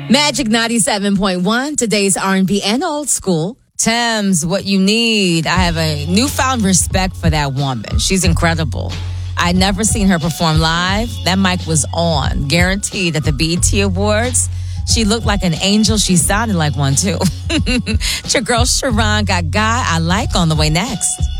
Magic 97.1, today's R&B and old school. Thames, What You Need. I have a newfound respect for that woman. She's incredible. I'd never seen her perform live. That mic was on. Guaranteed at the BET Awards. She looked like an angel. She sounded like one, too. It's your girl, Sharon, got Guy I Like on the way next.